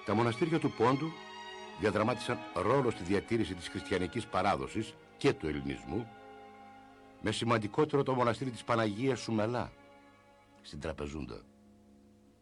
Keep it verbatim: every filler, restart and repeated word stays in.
Τα μοναστήρια του Πόντου διαδραμάτισαν ρόλο στη διατήρηση της χριστιανικής παράδοσης και του ελληνισμού, με σημαντικότερο το μοναστήρι της Παναγίας Σουμελά στην Τραπεζούντα.